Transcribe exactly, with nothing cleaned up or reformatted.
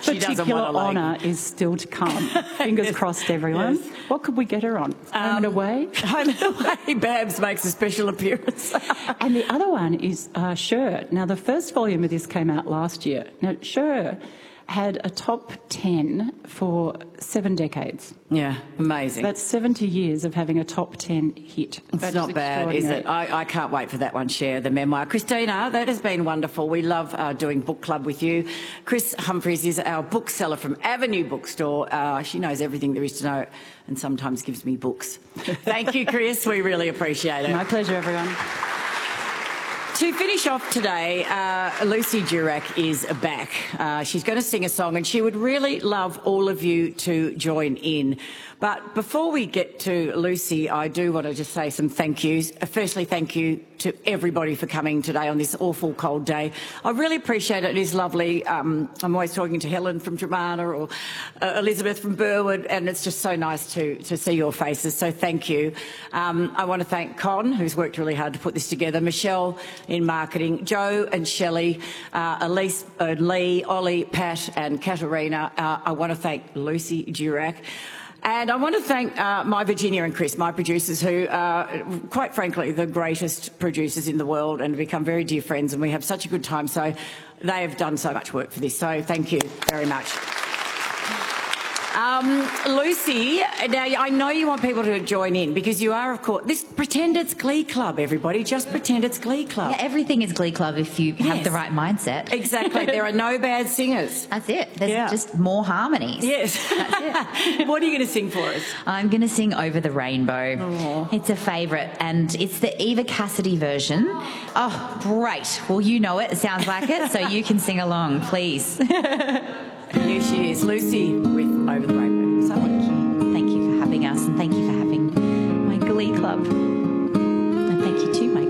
she doesn't particular want a leg. honour is still to come. Fingers crossed, everyone. Yes. What could we get her on? Home Um, and Away? Home and Away, Babs makes a special appearance. And the other one is uh, Sure. Now, the first volume of this came out last year. Now, Sure had a top ten for seven decades. Yeah, amazing. That's seventy years of having a top ten hit. It's That not bad, is extraordinary. it? I, I can't wait for that one, Share, the memoir. Christina, that has been wonderful. We love uh, doing book club with you. Chris Humphries is our bookseller from Avenue Bookstore. Uh, she knows everything there is to know and sometimes gives me books. Thank you, Chris. We really appreciate it. My pleasure, everyone. To finish off today, uh, Lucy Durack is back. Uh, she's going to sing a song and she would really love all of you to join in. But before we get to Lucy, I do want to just say some thank yous. Firstly, thank you to everybody for coming today on this awful cold day. I really appreciate it. It is lovely. Um, I'm always talking to Helen from Dramana or uh, Elizabeth from Burwood, and it's just so nice to, to see your faces, so thank you. Um, I want to thank Con, who's worked really hard to put this together, Michelle in marketing, Joe and Shelley, uh, Elise, uh, Lee, Ollie, Pat and Katerina. Uh, I want to thank Lucy Durack. And I want to thank uh, my Virginia and Chris, my producers, who are, quite frankly, the greatest producers in the world and have become very dear friends, and we have such a good time. So they have done so much work for this. So thank you very much. Um, Lucy, now I know you want people to join in because you are, of course, this pretend it's Glee Club, everybody. Just pretend it's Glee Club. Yeah, everything is Glee Club if you have Yes. the right mindset. Exactly. There are no bad singers. That's it. There's Yeah. just more harmonies. Yes. That's it. What are you going to sing for us? I'm going to sing Over the Rainbow. Aw. It's a favourite, and it's the Eva Cassidy version. Oh, great. Well, you know it. It sounds like it, so you can sing along, please. Here she is, Lucy with Over the Rainbow. So Thank you. Thank you for having us, and thank you for having my Glee Club. And thank you too, my